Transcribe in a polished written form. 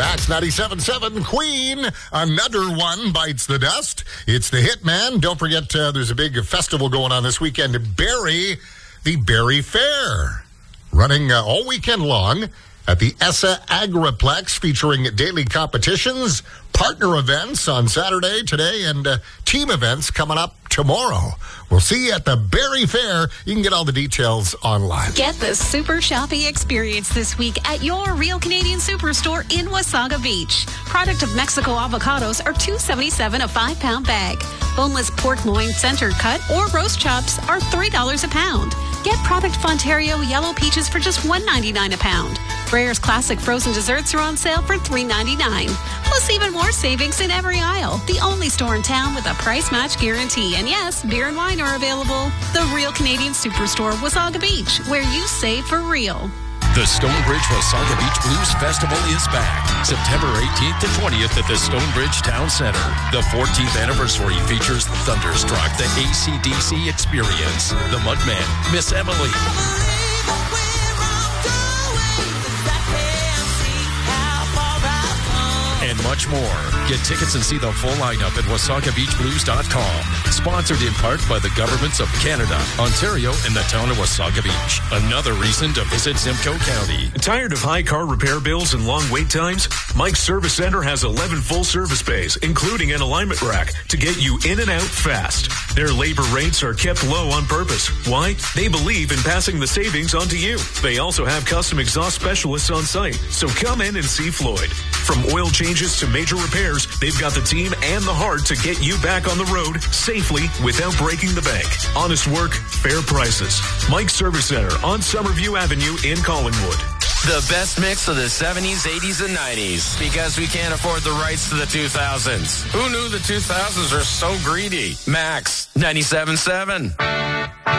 Max 97.7, Queen. Another one bites the dust. It's the Hitman. Don't forget, there's a big festival going on this weekend in Barrie, the Barrie Fair. Running all weekend long at the ESSA Agriplex, featuring daily competitions, partner events on Saturday, today, and team events coming up tomorrow. We'll see you at the Barrie Fair. You can get all the details online. Get the super shopping experience this week at your Real Canadian Superstore in Wasaga Beach. Product of Mexico avocados are $2.77 a 5-pound bag. Boneless pork loin center cut or roast chops are $3 a pound. Get product of Ontario yellow peaches for just $1.99 a pound. Breyer's classic frozen desserts are on sale for $3.99. Plus even more savings in every aisle. The only store in town with a price match guarantee. And yes, beer and wine are available. The Real Canadian Superstore, Wasaga Beach, where you save for real. The Stonebridge Wasaga Beach Blues Festival is back. September 18th to 20th at the Stonebridge Town Center. The 14th anniversary features Thunderstruck, the AC/DC Experience, The Mudman, Miss Emily, and much more. Get tickets and see the full lineup at WasagaBeachBlues.com. Sponsored in part by the governments of Canada, Ontario, and the town of Wasaga Beach. Another reason to visit Simcoe County. Tired of high car repair bills and long wait times? Mike's Service Center has 11 full service bays, including an alignment rack, to get you in and out fast. Their labor rates are kept low on purpose. Why? They believe in passing the savings on to you. They also have custom exhaust specialists on site, so come in and see Floyd. From oil changes to major repairs, they've got the team and the heart to get you back on the road safely without breaking the bank. Honest work, fair prices. Mike's Service Center on Summerview Avenue in Collingwood. The best mix of the 70s, 80s, and 90s. Because we can't afford the rights to the 2000s. Who knew the 2000s are so greedy? Max 97.7.